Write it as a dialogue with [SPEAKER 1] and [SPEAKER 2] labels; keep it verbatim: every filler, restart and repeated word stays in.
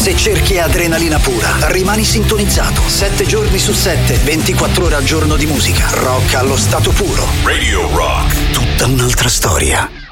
[SPEAKER 1] Se cerchi adrenalina pura, rimani sintonizzato. Sette giorni su sette, ventiquattro ore al giorno di musica. Rock allo stato puro.
[SPEAKER 2] Radio Rock.
[SPEAKER 1] Tutta un'altra storia.